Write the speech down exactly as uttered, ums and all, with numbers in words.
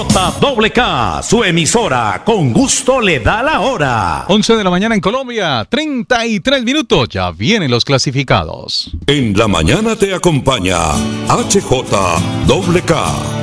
Doble K, su emisora, con gusto le da la hora. once de la mañana en Colombia, treinta y tres minutos, ya vienen los clasificados. En la mañana te acompaña H J K.